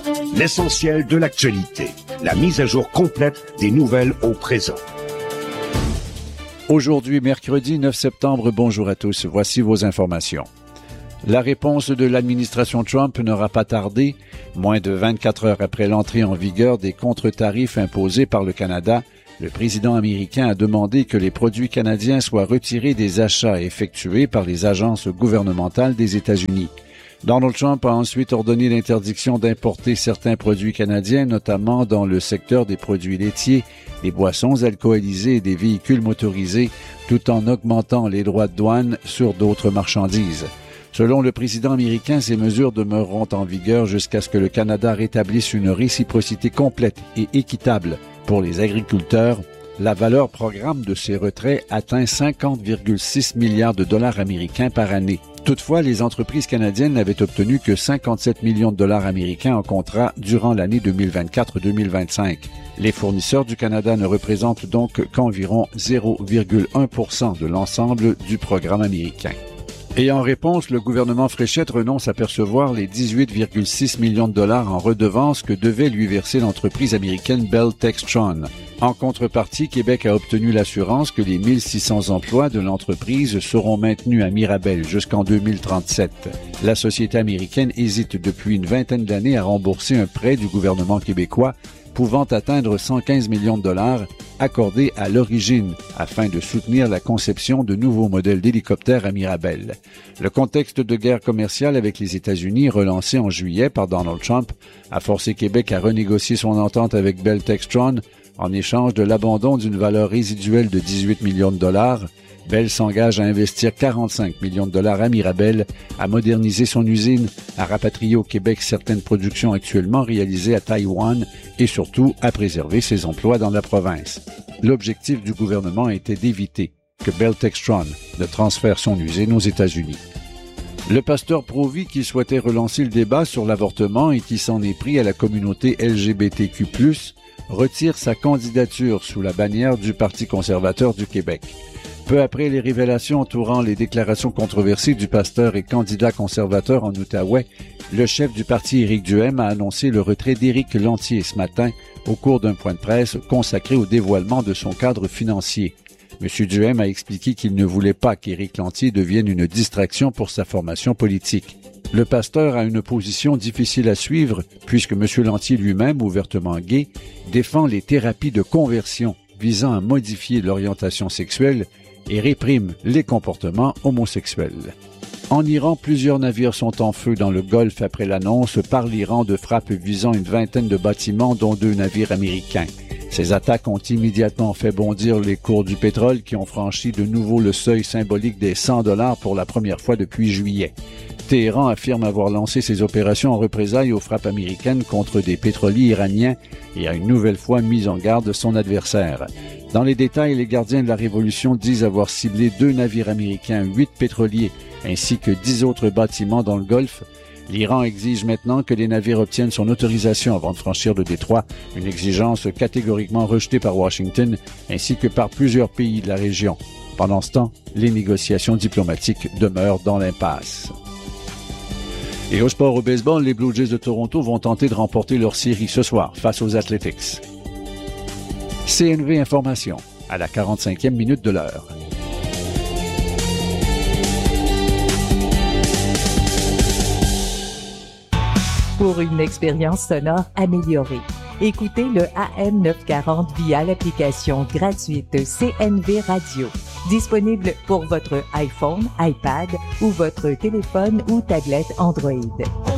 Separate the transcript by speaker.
Speaker 1: L'essentiel de l'actualité. La mise à jour complète des nouvelles au présent.
Speaker 2: Aujourd'hui, mercredi 9 septembre, bonjour à tous. Voici vos informations. La réponse de l'administration Trump n'aura pas tardé. Moins de 24 heures après l'entrée en vigueur des contre-tarifs imposés par le Canada, le président américain a demandé que les produits canadiens soient retirés des achats effectués par les agences gouvernementales des États-Unis. Donald Trump a ensuite ordonné l'interdiction d'importer certains produits canadiens, notamment dans le secteur des produits laitiers, des boissons alcoolisées et des véhicules motorisés, tout en augmentant les droits de douane sur d'autres marchandises. Selon le président américain, ces mesures demeureront en vigueur jusqu'à ce que le Canada rétablisse une réciprocité complète et équitable pour les agriculteurs. La valeur programme de ces retraits atteint 50,6 milliards de dollars américains par année. Toutefois, les entreprises canadiennes n'avaient obtenu que 57 millions de dollars américains en contrat durant l'année 2024-2025. Les fournisseurs du Canada ne représentent donc qu'environ 0,1% de l'ensemble du programme américain. Et en réponse, le gouvernement Fréchette renonce à percevoir les 18,6 millions de dollars en redevances que devait lui verser l'entreprise américaine Bell Textron. En contrepartie, Québec a obtenu l'assurance que les 1600 emplois de l'entreprise seront maintenus à Mirabel jusqu'en 2037. La société américaine hésite depuis une vingtaine d'années à rembourser un prêt du gouvernement québécois pouvant atteindre 115 millions de dollars accordés à l'origine afin de soutenir la conception de nouveaux modèles d'hélicoptères à Mirabel. Le contexte de guerre commerciale avec les États-Unis, relancé en juillet par Donald Trump, a forcé Québec à renégocier son entente avec Bell Textron en échange de l'abandon d'une valeur résiduelle de 18 millions de dollars. Bell s'engage à investir 45 millions de dollars à Mirabel, à moderniser son usine, à rapatrier au Québec certaines productions actuellement réalisées à Taïwan et surtout à préserver ses emplois dans la province. L'objectif du gouvernement était d'éviter que Bell Textron ne transfère son usine aux États-Unis. Le pasteur pro-vie qui souhaitait relancer le débat sur l'avortement et qui s'en est pris à la communauté LGBTQ+, retire sa candidature sous la bannière du Parti conservateur du Québec. Peu après les révélations entourant les déclarations controversées du pasteur et candidat conservateur en Outaouais, le chef du parti Éric Duhaime a annoncé le retrait d'Éric Lantier ce matin au cours d'un point de presse consacré au dévoilement de son cadre financier. M. Duhaime a expliqué qu'il ne voulait pas qu'Éric Lantier devienne une distraction pour sa formation politique. Le pasteur a une position difficile à suivre puisque M. Lantier lui-même, ouvertement gay, défend les thérapies de conversion visant à modifier l'orientation sexuelle et réprime les comportements homosexuels. En Iran, plusieurs navires sont en feu dans le Golfe après l'annonce par l'Iran de frappes visant une vingtaine de bâtiments, dont 2 navires américains. Ces attaques ont immédiatement fait bondir les cours du pétrole qui ont franchi de nouveau le seuil symbolique des $100 pour la première fois depuis juillet. Téhéran affirme avoir lancé ses opérations en représailles aux frappes américaines contre des pétroliers iraniens et a une nouvelle fois mis en garde son adversaire. Dans les détails, les gardiens de la Révolution disent avoir ciblé 2 navires américains, 8 pétroliers, ainsi que 10 autres bâtiments dans le Golfe. L'Iran exige maintenant que les navires obtiennent son autorisation avant de franchir le détroit, une exigence catégoriquement rejetée par Washington, ainsi que par plusieurs pays de la région. Pendant ce temps, les négociations diplomatiques demeurent dans l'impasse. Et au sport au baseball, les Blue Jays de Toronto vont tenter de remporter leur série ce soir face aux Athletics. CNV Information, à la 45e minute de l'heure.
Speaker 3: Pour une expérience sonore améliorée, écoutez le AM 940 via l'application gratuite CNV Radio, disponible pour votre iPhone, iPad ou votre téléphone ou tablette Android.